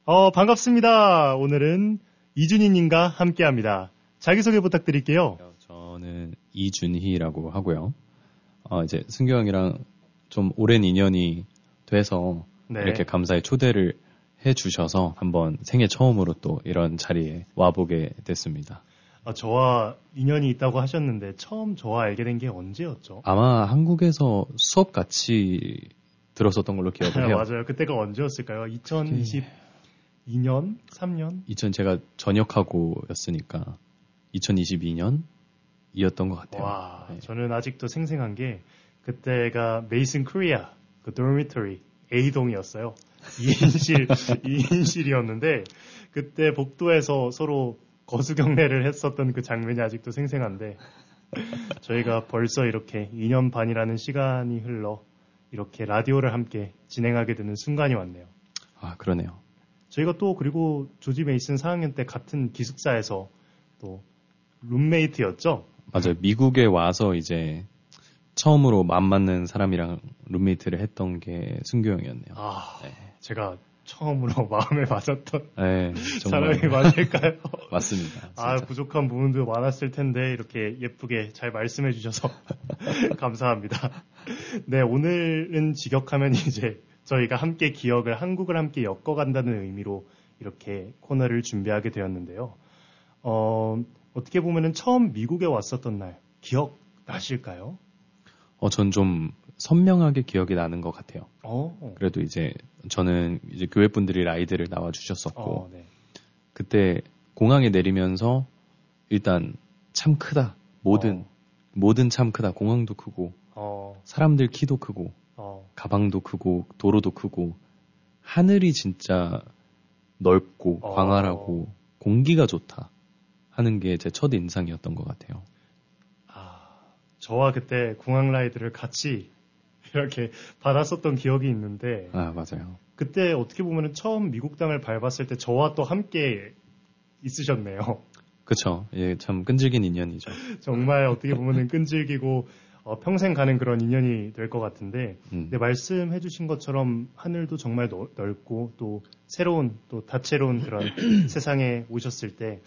반갑습니다. 오늘은 이준희님과 함께합니다. 자기소개 부탁드릴게요. 저는 이준희라고 하고요. 이제 승규 형이랑 좀 오랜 인연이 돼서 네. 이렇게 감사히 초대를 해주셔서 한번 생애 처음으로 또 이런 자리에 와보게 됐습니다. 저와 인연이 있다고 하셨는데 처음 저와 알게 된 게 언제였죠? 아마 한국에서 수업 같이 들었었던 걸로 기억을 해요. 맞아요. 그때가 언제였을까요? 2022년? 3년? 제가 전역하고였으니까 2022년이었던 것 같아요. 와, 네. 저는 아직도 생생한 게 그때가 메이슨 코리아 그 도미토리 A동이었어요. 2인실이었는데 그때 복도에서 서로 거수경례를 했었던 그 장면이 아직도 생생한데 저희가 벌써 이렇게 2년 반이라는 시간이 흘러 이렇게 라디오를 함께 진행하게 되는 순간이 왔네요. 아, 그러네요. 저희가 또 그리고 조지 메이슨 4학년 때 같은 기숙사에서 또 룸메이트였죠? 맞아요. 미국에 와서 이제 처음으로 맘 맞는 사람이랑 룸메이트를 했던 게 승규 형이었네요. 네. 제가 처음으로 마음에 맞았던 네, 정말. 사람이 맞을까요? 맞습니다. 진짜. 부족한 부분도 많았을 텐데 이렇게 예쁘게 잘 말씀해 주셔서 감사합니다. 네, 오늘은 직역하면 이제 저희가 함께 기억을 한국을 함께 엮어간다는 의미로 이렇게 코너를 준비하게 되었는데요. 어떻게 보면은 처음 미국에 왔었던 날 기억 나실까요? 전 좀 선명하게 기억이 나는 것 같아요. 그래도 이제 저는 이제 교회 분들이 라이드를 나와 주셨었고 네. 그때 공항에 내리면서 일단 참 크다. 뭐든 참 크다. 공항도 크고 사람들 키도 크고 가방도 크고 도로도 크고 하늘이 진짜 넓고 광활하고 공기가 좋다 하는 게 제 첫 인상이었던 것 같아요. 저와 그때 공항 라이드를 같이 이렇게 받았었던 기억이 있는데 맞아요. 그때 어떻게 보면 처음 미국 땅을 밟았을 때 저와 또 함께 있으셨네요. 그쵸. 예, 참 끈질긴 인연이죠. 정말 어떻게 보면 끈질기고 평생 가는 그런 인연이 될 것 같은데 근데 말씀해 주신 것처럼 하늘도 정말 넓고 또 새로운 또 다채로운 그런 세상에 오셨을 때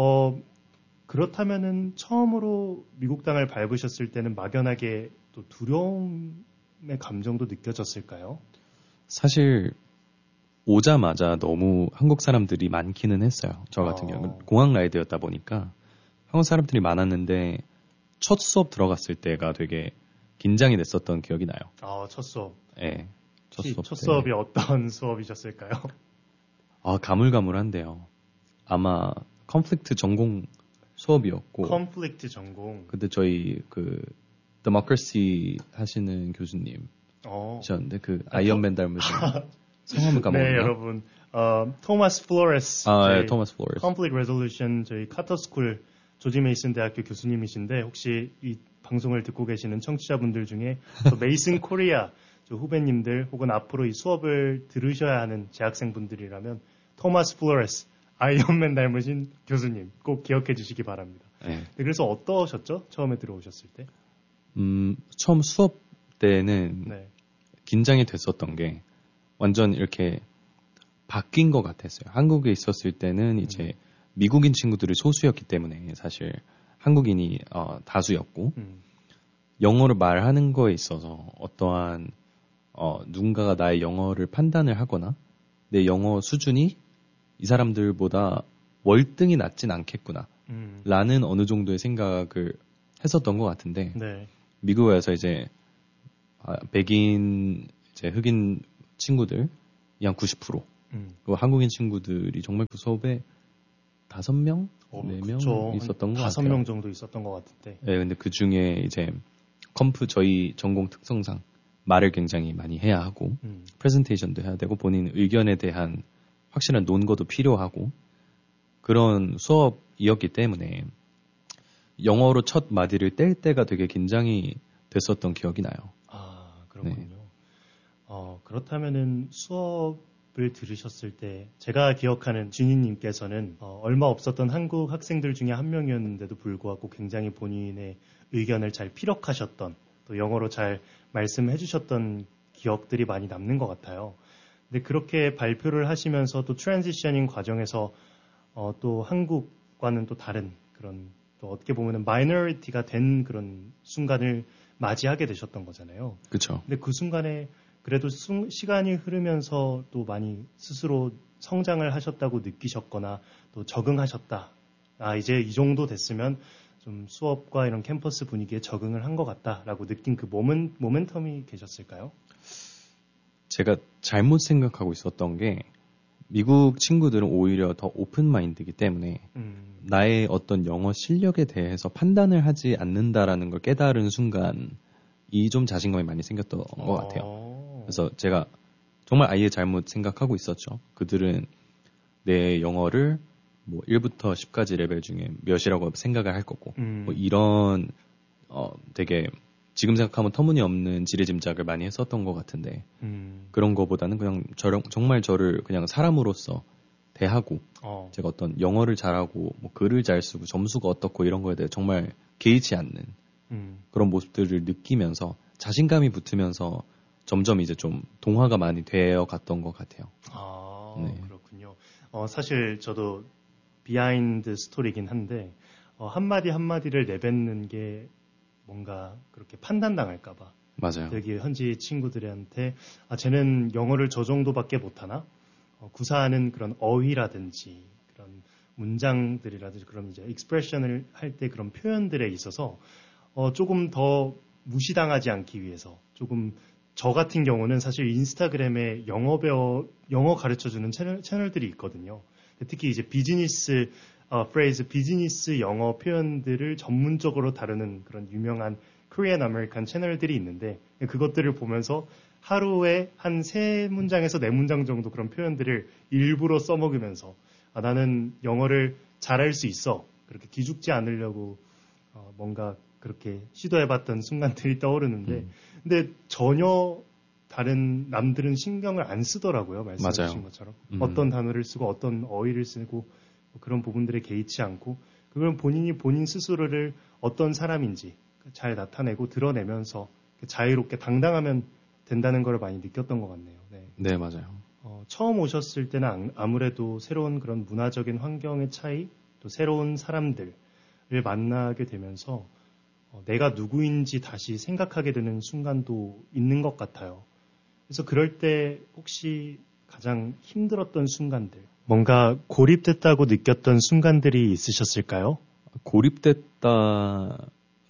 그렇다면은 처음으로 미국 땅을 밟으셨을 때는 막연하게 또 두려움의 감정도 느껴졌을까요? 사실 오자마자 너무 한국 사람들이 많기는 했어요. 저 같은 경우는 공항 라이드였다 보니까 한국 사람들이 많았는데 첫 수업 들어갔을 때가 되게 긴장이 됐었던 기억이 나요. 첫 수업. 네. 첫 수업이 어떤 수업이셨을까요? 가물가물한데요. 아마 컨플릭트 전공 수업이었고. 컨플릭트 전공. 근데 저희 데모크라시 하시는 교수님이셨는데 아이언맨 닮으신 성함을 까먹었네요. 네, 여러분. 토마스 플로레스. 네, 토마스 플로레스. 컨플릭트 레졸루션 저희 카터스쿨 조지 메이슨 대학교 교수님이신데 혹시 이 방송을 듣고 계시는 청취자분들 중에 또 메이슨 코리아 후배님들 혹은 앞으로 이 수업을 들으셔야 하는 재학생분들이라면 토마스 플로레스 아이언맨 닮으신 교수님 꼭 기억해 주시기 바랍니다. 네. 그래서 어떠셨죠? 처음에 들어오셨을 때? 처음 수업 때는 긴장이 됐었던 게 완전 이렇게 바뀐 것 같았어요. 한국에 있었을 때는 이제 미국인 친구들이 소수였기 때문에 사실 한국인이 다수였고 영어를 말하는 거에 있어서 어떠한 누군가가 나의 영어를 판단을 하거나 내 영어 수준이 이 사람들보다 월등히 낮진 않겠구나 라는 어느 정도의 생각을 했었던 것 같은데 미국에 와서 이제 백인 이제 흑인 친구들이 한 90% 그리고 한국인 친구들이 정말 그 수업에 5명? 4명 있었던 것 같아요. 5명 정도 있었던 것 같은데. 네, 근데 그 중에 이제 저희 전공 특성상 말을 굉장히 많이 해야 하고, 프레젠테이션도 해야 되고, 본인 의견에 대한 확실한 논거도 필요하고, 그런 수업이었기 때문에 영어로 첫 마디를 뗄 때가 되게 긴장이 됐었던 기억이 나요. 그렇군요. 네. 그렇다면은 수업을 들으셨을 때 제가 기억하는 준희님께서는 얼마 없었던 한국 학생들 중에 한 명이었는데도 불구하고 굉장히 본인의 의견을 잘 피력하셨던 또 영어로 잘 말씀해 주셨던 기억들이 많이 남는 것 같아요. 근데 그렇게 발표를 하시면서 또 트랜지셔닝 과정에서 또 한국과는 또 다른 그런 또 어떻게 보면은 마이너리티가 된 그런 순간을 맞이하게 되셨던 거잖아요. 그렇죠. 근데 그 순간에 그래도 시간이 흐르면서 또 많이 스스로 성장을 하셨다고 느끼셨거나 또 적응하셨다. 아, 이제 이 정도 됐으면 좀 수업과 이런 캠퍼스 분위기에 적응을 한 것 같다라고 느낀 그 모멘텀이 계셨을까요? 제가 잘못 생각하고 있었던 게 미국 친구들은 오히려 더 오픈 마인드이기 때문에 나의 어떤 영어 실력에 대해서 판단을 하지 않는다라는 걸 깨달은 순간이 좀 자신감이 많이 생겼던 것 같아요. 그래서 제가 정말 아예 잘못 생각하고 있었죠. 그들은 내 영어를 뭐 1부터 10까지 레벨 중에 몇이라고 생각을 할 거고 뭐 이런 되게 지금 생각하면 터무니없는 지레짐작을 많이 했었던 것 같은데 그런 거보다는 그냥 정말 저를 그냥 사람으로서 대하고 제가 어떤 영어를 잘하고 뭐 글을 잘 쓰고 점수가 어떻고 이런 거에 대해 정말 개의치 않는 그런 모습들을 느끼면서 자신감이 붙으면서 점점 이제 좀 동화가 많이 되어 갔던 것 같아요. 아, 네. 그렇군요. 사실 저도 비하인드 스토리긴 한데 한마디 한마디를 내뱉는 게 뭔가 그렇게 판단당할까봐. 맞아요. 여기 현지 친구들한테 쟤는 영어를 저 정도밖에 못하나? 구사하는 그런 어휘라든지 그런 문장들이라든지 그런 이제 익스프레션을 할 때 그런 표현들에 있어서 조금 더 무시당하지 않기 위해서 조금 저 같은 경우는 사실 인스타그램에 영어 가르쳐주는 채널들이 있거든요. 특히 이제 비즈니스 비즈니스 영어 표현들을 전문적으로 다루는 그런 유명한 코리안 아메리칸 채널들이 있는데 그것들을 보면서 하루에 한 3문장에서 4문장 정도 그런 표현들을 일부러 써먹으면서 나는 영어를 잘할 수 있어. 그렇게 기죽지 않으려고 뭔가 그렇게 시도해봤던 순간들이 떠오르는데 근데 전혀 다른 남들은 신경을 안 쓰더라고요. 말씀해주신 것처럼. 어떤 단어를 쓰고 어떤 어휘를 쓰고 그런 부분들에 개의치 않고 그건 본인이 본인 스스로를 어떤 사람인지 잘 나타내고 드러내면서 자유롭게 당당하면 된다는 걸 많이 느꼈던 것 같네요. 네, 맞아요. 처음 오셨을 때는 아무래도 새로운 그런 문화적인 환경의 차이, 또 새로운 사람들을 만나게 되면서 내가 누구인지 다시 생각하게 되는 순간도 있는 것 같아요. 그래서 그럴 때 혹시 가장 힘들었던 순간들, 뭔가 고립됐다고 느꼈던 순간들이 있으셨을까요? 고립됐다,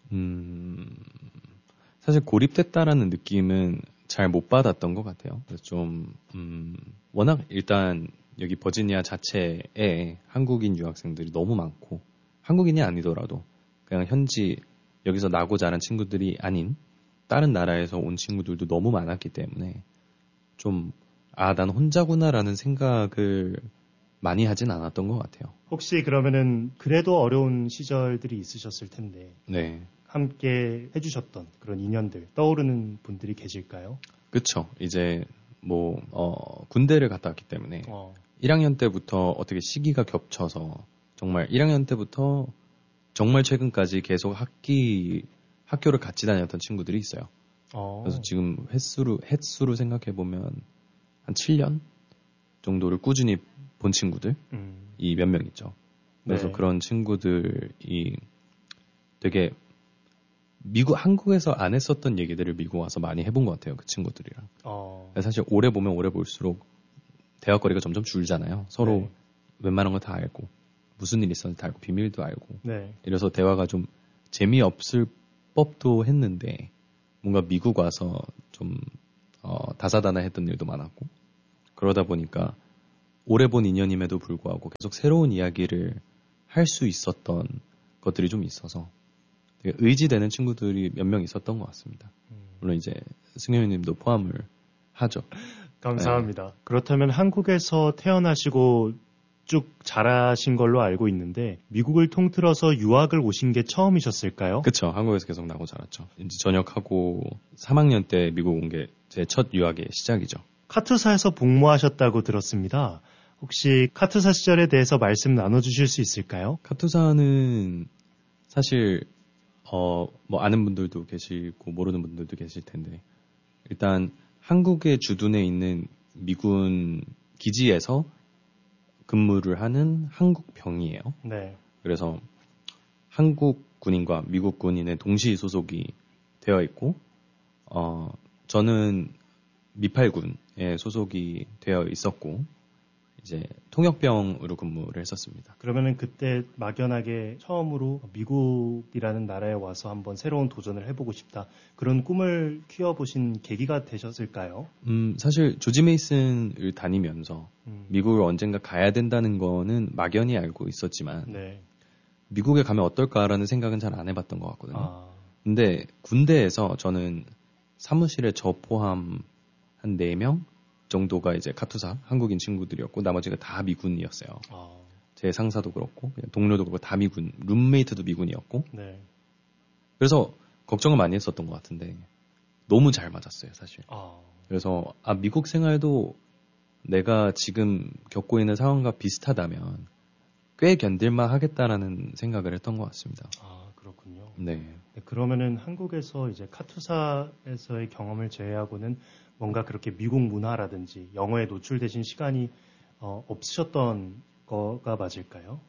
사실 고립됐다라는 느낌은 잘 못 받았던 것 같아요. 그래서 좀, 워낙 일단 여기 버지니아 자체에 한국인 유학생들이 너무 많고, 한국인이 아니더라도 그냥 현지 여기서 나고 자란 친구들이 아닌 다른 나라에서 온 친구들도 너무 많았기 때문에 좀, 난 혼자구나라는 생각을 많이 하진 않았던 것 같아요. 혹시 그러면은 그래도 어려운 시절들이 있으셨을 텐데 네. 함께 해주셨던 그런 인연들 떠오르는 분들이 계실까요? 그쵸. 이제 군대를 갔다 왔기 때문에 1학년 때부터 어떻게 시기가 겹쳐서 정말 1학년 때부터 정말 최근까지 계속 학교를 같이 다녔던 친구들이 있어요. 그래서 지금 횟수로 생각해보면 한 7년 정도를 꾸준히 본 친구들이 몇 명 있죠. 그래서 그런 친구들이 되게 한국에서 안 했었던 얘기들을 미국 와서 많이 해본 것 같아요. 그 친구들이랑. 사실 오래 보면 오래 볼수록 대화거리가 점점 줄잖아요. 서로 웬만한 거 다 알고 무슨 일이 있었는지 다 알고 비밀도 알고 이래서 대화가 좀 재미없을 법도 했는데 뭔가 미국 와서 좀 다사다난했던 일도 많았고 그러다 보니까 오래 본 인연임에도 불구하고 계속 새로운 이야기를 할 수 있었던 것들이 좀 있어서 되게 의지되는 친구들이 몇 명 있었던 것 같습니다. 물론 이제 승현님도 포함을 하죠. 감사합니다. 그렇다면 한국에서 태어나시고 쭉 자라신 걸로 알고 있는데 미국을 통틀어서 유학을 오신 게 처음이셨을까요? 그렇죠. 한국에서 계속 나고 자랐죠. 이제 전역하고 3학년 때 미국 온 게 제 첫 유학의 시작이죠. 카투사에서 복무하셨다고 들었습니다. 혹시 카투사 시절에 대해서 말씀 나눠주실 수 있을까요? 카투사는 사실 뭐 아는 분들도 계시고 모르는 분들도 계실 텐데 일단 한국의 주둔에 있는 미군 기지에서 근무를 하는 한국 병이에요. 네. 그래서 한국 군인과 미국 군인의 동시 소속이 되어 있고, 저는 미팔군에 소속이 되어 있었고, 이제 통역병으로 근무를 했었습니다. 그러면은 그때 막연하게 처음으로 미국이라는 나라에 와서 한번 새로운 도전을 해보고 싶다. 그런 꿈을 키워보신 계기가 되셨을까요? 사실 조지 메이슨을 다니면서 미국을 언젠가 가야 된다는 거는 막연히 알고 있었지만, 네. 미국에 가면 어떨까라는 생각은 잘 안 해봤던 것 같거든요. 근데 군대에서 저는 사무실에 저 포함 한 4명 정도가 이제 카투사 한국인 친구들이었고 나머지가 다 미군이었어요. 제 상사도 그렇고 동료도 그렇고 다 미군, 룸메이트도 미군이었고. 네. 그래서 걱정을 많이 했었던 것 같은데 너무 잘 맞았어요, 사실. 그래서 미국 생활도 내가 지금 겪고 있는 상황과 비슷하다면 꽤 견딜만 하겠다라는 생각을 했던 것 같습니다. 그렇군요. 네. 그러면은 한국에서 이제 카투사에서의 경험을 제외하고는 뭔가 그렇게 미국 문화라든지 영어에 노출되신 시간이 없으셨던 거가 맞을까요?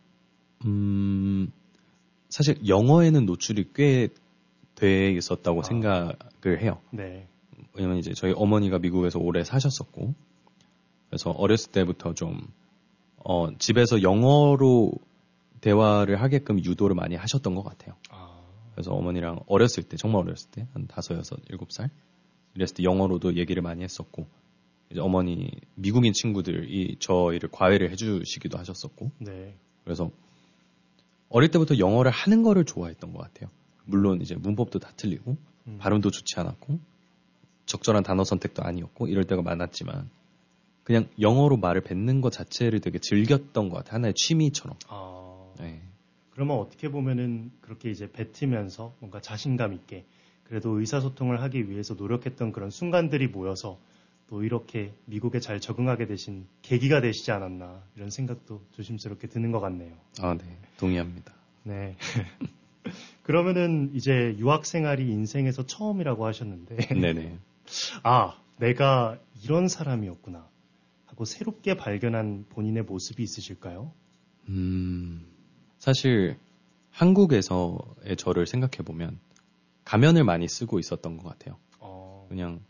사실 영어에는 노출이 꽤 돼 있었다고 생각을 해요. 네. 왜냐면 이제 저희 어머니가 미국에서 오래 사셨었고, 그래서 어렸을 때부터 좀 집에서 영어로 대화를 하게끔 유도를 많이 하셨던 것 같아요. 그래서 어머니랑 어렸을 때, 정말 어렸을 때, 한 5, 6, 7살 이랬을 때 영어로도 얘기를 많이 했었고, 이제 어머니 미국인 친구들이 저희를 과외를 해주시기도 하셨었고, 네. 그래서 어릴 때부터 영어를 하는 거를 좋아했던 것 같아요. 물론 이제 문법도 다 틀리고 발음도 좋지 않았고 적절한 단어 선택도 아니었고 이럴 때가 많았지만 그냥 영어로 말을 뱉는 것 자체를 되게 즐겼던 것 같아요. 하나의 취미처럼. 네. 그러면 어떻게 보면은 그렇게 이제 뱉으면서 뭔가 자신감 있게 그래도 의사소통을 하기 위해서 노력했던 그런 순간들이 모여서 또 이렇게 미국에 잘 적응하게 되신 계기가 되시지 않았나 이런 생각도 조심스럽게 드는 것 같네요. 네. 동의합니다. 네. 그러면은 이제 유학 생활이 인생에서 처음이라고 하셨는데 네네. 내가 이런 사람이었구나 하고 새롭게 발견한 본인의 모습이 있으실까요? 사실 한국에서의 저를 생각해보면 가면을 많이 쓰고 있었던 것 같아요. 그냥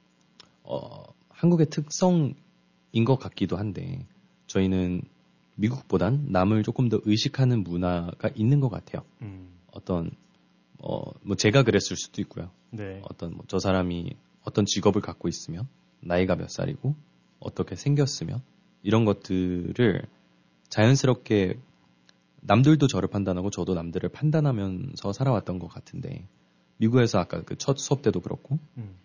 한국의 특성인 것 같기도 한데 저희는 미국보단 남을 조금 더 의식하는 문화가 있는 것 같아요. 어떤 뭐 제가 그랬을 수도 있고요. 네. 저 사람이 어떤 직업을 갖고 있으면 나이가 몇 살이고 어떻게 생겼으면 이런 것들을 자연스럽게 남들도 저를 판단하고 저도 남들을 판단하면서 살아왔던 것 같은데 미국에서 아까 그 첫 수업 때도 그렇고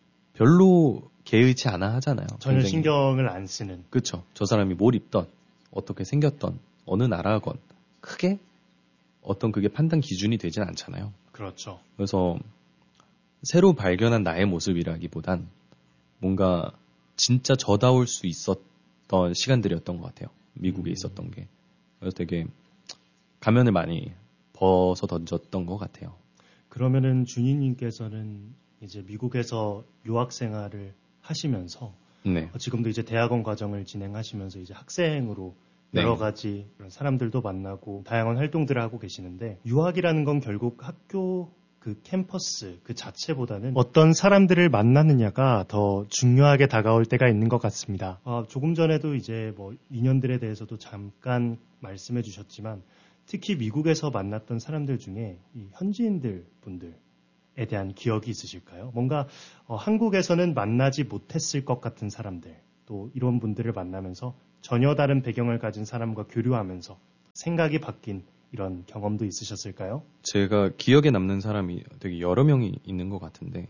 별로 개의치 않아 하잖아요. 전혀 굉장히. 신경을 안 쓰는. 그렇죠. 저 사람이 뭘 입던 어떻게 생겼던 어느 나라건 크게 어떤 그게 판단 기준이 되진 않잖아요. 그렇죠. 그래서 새로 발견한 나의 모습이라기보단 뭔가 진짜 저다울 수 있었던 시간들이었던 것 같아요. 미국에 있었던 게. 그래서 되게 가면을 많이 벗어 던졌던 것 같아요. 그러면은 준희님께서는 이제 미국에서 유학 생활을 하시면서 네. 지금도 이제 대학원 과정을 진행하시면서 이제 학생으로 여러 가지 그런 사람들도 만나고 다양한 활동들을 하고 계시는데 유학이라는 건 결국 학교 그 캠퍼스 그 자체보다는 어떤 사람들을 만나느냐가 더 중요하게 다가올 때가 있는 것 같습니다. 조금 전에도 이제 뭐 인연들에 대해서도 잠깐 말씀해 주셨지만 특히 미국에서 만났던 사람들 중에 이 현지인들 분들에 대한 기억이 있으실까요? 뭔가 한국에서는 만나지 못했을 것 같은 사람들 또 이런 분들을 만나면서 전혀 다른 배경을 가진 사람과 교류하면서 생각이 바뀐 이런 경험도 있으셨을까요? 제가 기억에 남는 사람이 되게 여러 명이 있는 것 같은데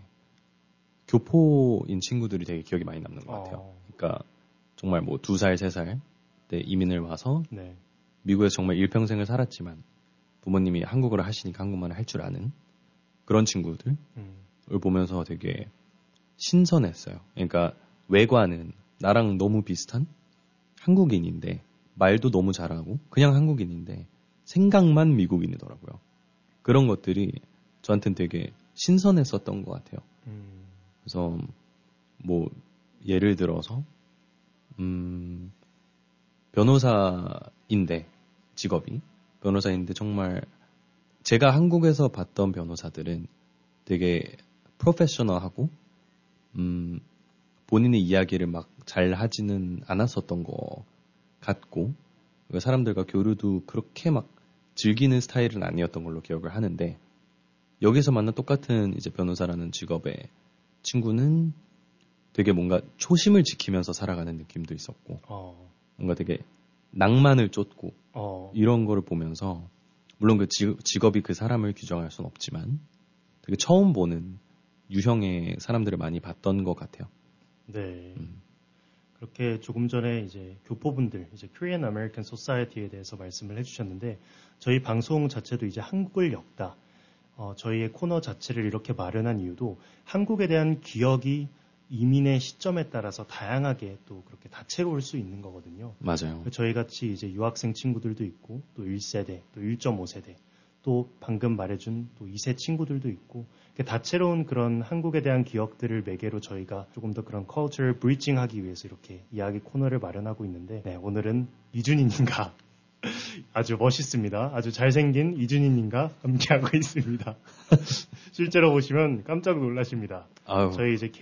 교포인 친구들이 되게 기억이 많이 남는 것 같아요. 그러니까 정말 뭐 2살, 3살 때 이민을 와서 네. 미국에서 정말 일평생을 살았지만 부모님이 한국어를 하시니까 한국말을 할 줄 아는 그런 친구들을 보면서 되게 신선했어요. 그러니까 외관은 나랑 너무 비슷한 한국인인데 말도 너무 잘하고 그냥 한국인인데 생각만 미국인이더라고요. 그런 것들이 저한테는 되게 신선했었던 것 같아요. 그래서 뭐 예를 들어서 변호사인데 직업이 변호사인데 정말 제가 한국에서 봤던 변호사들은 되게 프로페셔널하고 본인의 이야기를 막 잘 하지는 않았었던 것 같고 사람들과 교류도 그렇게 막 즐기는 스타일은 아니었던 걸로 기억을 하는데 여기서 만난 똑같은 이제 변호사라는 직업의 친구는 되게 뭔가 초심을 지키면서 살아가는 느낌도 있었고 뭔가 되게 낭만을 쫓고 이런 거를 보면서 물론 그 직업이 그 사람을 규정할 수는 없지만 되게 처음 보는 유형의 사람들을 많이 봤던 것 같아요. 네. 그렇게 조금 전에 이제 교포분들, 이제 Korean American Society에 대해서 말씀을 해주셨는데 저희 방송 자체도 이제 한국을 엮다. 저희의 코너 자체를 이렇게 마련한 이유도 한국에 대한 기억이 이민의 시점에 따라서 다양하게 또 그렇게 다채로울 수 있는 거거든요. 맞아요. 저희 같이 이제 유학생 친구들도 있고 또 1세대, 또 1.5세대, 또 방금 말해준 또 2세 친구들도 있고 다채로운 그런 한국에 대한 기억들을 매개로 저희가 조금 더 그런 컬처를 브리징하기 위해서 이렇게 이야기 코너를 마련하고 있는데 네, 오늘은 이준희님과 아주 멋있습니다. 아주 잘생긴 이준희님과 함께하고 있습니다. 실제로 보시면 깜짝 놀라십니다. 아유. 저희 이제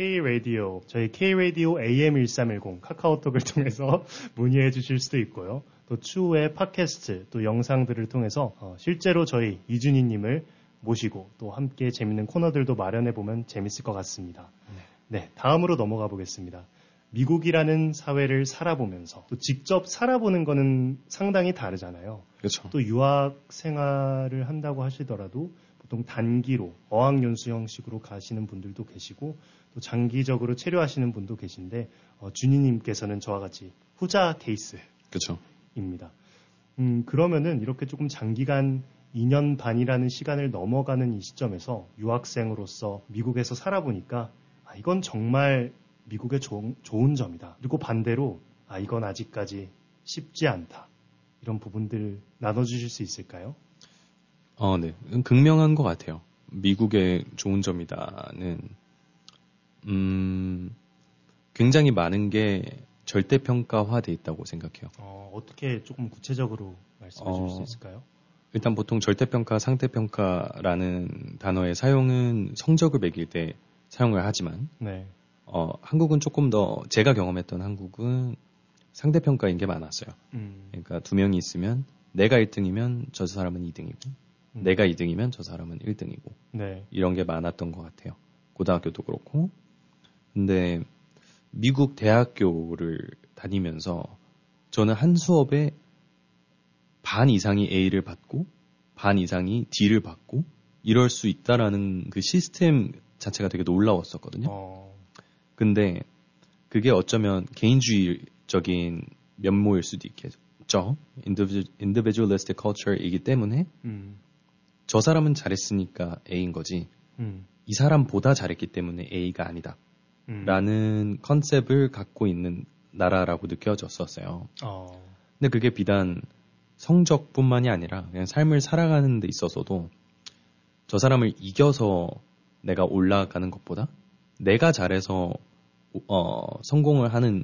K-Radio AM1310 카카오톡을 통해서 문의해 주실 수도 있고요. 또 추후에 팟캐스트, 또 영상들을 통해서 실제로 저희 이준희님을 모시고 또 함께 재밌는 코너들도 마련해 보면 재밌을 것 같습니다. 네, 다음으로 넘어가 보겠습니다. 미국이라는 사회를 살아보면서 또 직접 살아보는 거는 상당히 다르잖아요. 그렇죠. 또 유학 생활을 한다고 하시더라도 보통 단기로 어학연수 형식으로 가시는 분들도 계시고 또 장기적으로 체류하시는 분도 계신데 준희님께서는 저와 같이 후자 케이스입니다. 그러면은 이렇게 조금 장기간 2년 반이라는 시간을 넘어가는 이 시점에서 유학생으로서 미국에서 살아보니까 이건 정말 미국의 좋은 점이다. 그리고 반대로 이건 아직까지 쉽지 않다. 이런 부분들 나눠주실 수 있을까요? 네. 극명한 것 같아요. 미국의 좋은 점이다는 굉장히 많은 게 절대평가화돼 있다고 생각해요. 어떻게 조금 구체적으로 말씀해 주실 수 있을까요? 일단 보통 절대평가, 상대평가라는 단어의 사용은 성적을 매길 때 사용을 하지만 네. 한국은 조금 더 제가 경험했던 한국은 상대평가인 게 많았어요. 그러니까 두 명이 있으면 내가 1등이면 저 사람은 2등이고 내가 2등이면 저 사람은 1등이고 네. 이런 게 많았던 것 같아요. 고등학교도 그렇고. 근데 미국 대학교를 다니면서 저는 한 수업에 반 이상이 A를 받고 반 이상이 D를 받고 이럴 수 있다라는 그 시스템 자체가 되게 놀라웠었거든요. 근데 그게 어쩌면 개인주의적인 면모일 수도 있겠죠. individualistic culture이기 때문에 저 사람은 잘했으니까 A인 거지 이 사람보다 잘했기 때문에 A가 아니다 라는 컨셉을 갖고 있는 나라라고 느껴졌었어요. 근데 그게 비단 성적뿐만이 아니라 그냥 삶을 살아가는 데 있어서도 저 사람을 이겨서 내가 올라가는 것보다 내가 잘해서 성공을 하는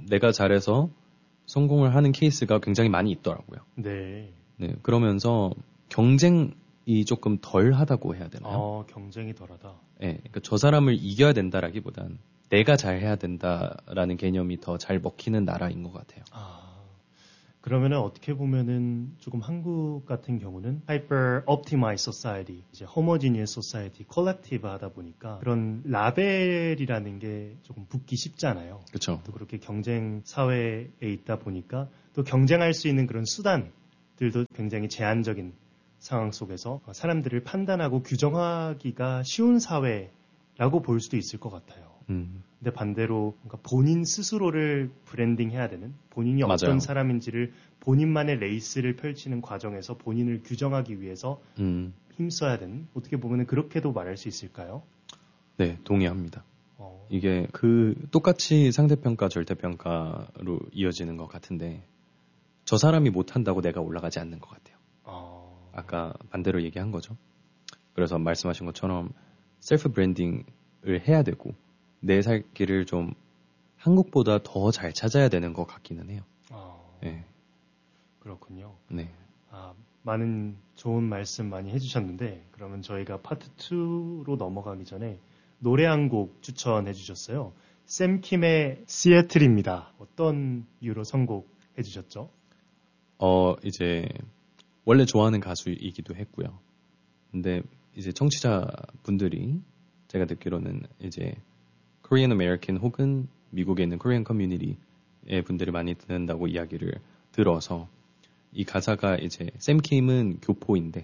케이스가 굉장히 많이 있더라고요. 네. 네, 그러면서 경쟁이 조금 덜 하다고 해야 되나요? 경쟁이 덜하다. 네, 그러니까 저 사람을 이겨야 된다라기보단 내가 잘해야 된다라는 개념이 더 잘 먹히는 나라인 것 같아요. 그러면은 어떻게 보면은 조금 한국 같은 경우는 hyper optimized society, 이제 homogeneous society, collective 하다 보니까 그런 라벨이라는 게 조금 붙기 쉽잖아요. 그렇죠. 또 그렇게 경쟁 사회에 있다 보니까 또 경쟁할 수 있는 그런 수단들도 굉장히 제한적인 상황 속에서 사람들을 판단하고 규정하기가 쉬운 사회라고 볼 수도 있을 것 같아요. 근데 반대로 본인 스스로를 브랜딩해야 되는 본인이 맞아요. 어떤 사람인지를 본인만의 레이스를 펼치는 과정에서 본인을 규정하기 위해서 힘써야 되는 어떻게 보면 그렇게도 말할 수 있을까요? 네, 동의합니다. 이게 똑같이 상대평가, 절대평가로 이어지는 것 같은데 저 사람이 못한다고 내가 올라가지 않는 것 같아요. 아까 반대로 얘기한 거죠. 그래서 말씀하신 것처럼 셀프 브랜딩을 해야 되고 내 살 길을 좀 한국보다 더 잘 찾아야 되는 것 같기는 해요. 네. 그렇군요. 네. 많은 좋은 말씀 많이 해주셨는데 그러면 저희가 파트 2로 넘어가기 전에 노래 한 곡 추천해 주셨어요. 샘킴의 시애틀입니다. 어떤 이유로 선곡해 주셨죠? 이제 원래 좋아하는 가수이기도 했고요. 근데 이제 청취자분들이 제가 듣기로는 이제 Korean American 혹은 미국에 있는 코리안 커뮤니티의 분들이 많이 듣는다고 이야기를 들어서 이 가사가 이제 샘킴은 교포인데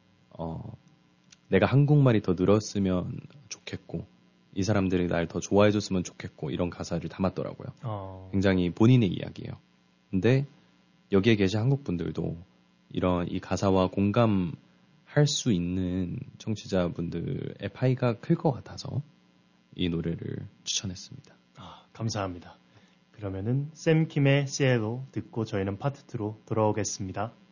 내가 한국말이 더 늘었으면 좋겠고 이 사람들이 날 더 좋아해줬으면 좋겠고 이런 가사를 담았더라고요. 굉장히 본인의 이야기예요. 근데 여기에 계신 한국 분들도 이런 이 가사와 공감할 수 있는 청취자분들의 파이가 클 것 같아서 이 노래를 추천했습니다. 감사합니다. 그러면은 샘킴의 시애로 듣고 저희는 파트 2로 돌아오겠습니다.